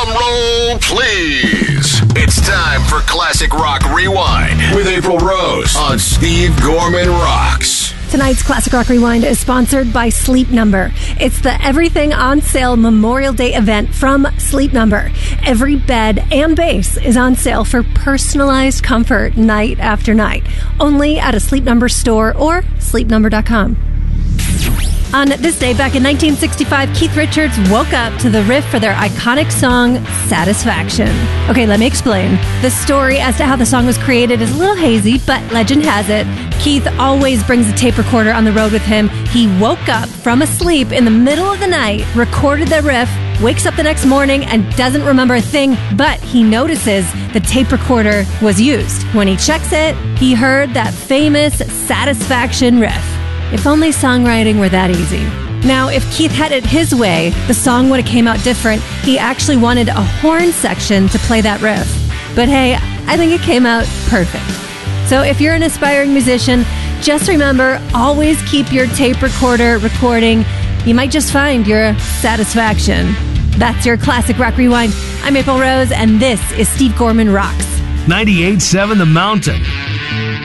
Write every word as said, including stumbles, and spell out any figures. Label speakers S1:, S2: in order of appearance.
S1: Drum roll, please. It's time for Classic Rock Rewind with April Rose on Steve Gorman Rocks.
S2: Tonight's Classic Rock Rewind is sponsored by Sleep Number. It's the Everything on Sale Memorial Day event from Sleep Number. Every bed and base is on sale for personalized comfort night after night. Only at a Sleep Number store or sleep number dot com. On this day, back in nineteen sixty-five, Keith Richards woke up to the riff for their iconic song, Satisfaction. Okay, let me explain. The story as to how the song was created is a little hazy, but legend has it, Keith always brings a tape recorder on the road with him. He woke up from a sleep in the middle of the night, recorded the riff, wakes up the next morning and doesn't remember a thing, but he notices the tape recorder was used. When he checks it, he heard that famous Satisfaction riff. If only songwriting were that easy. Now, if Keith had it his way, the song would have came out different. He actually wanted a horn section to play that riff. But hey, I think it came out perfect. So if you're an aspiring musician, just remember, always keep your tape recorder recording. You might just find your satisfaction. That's your Classic Rock Rewind. I'm April Rose, and this is Steve Gorman Rocks.
S3: ninety-eight point seven The Mountain.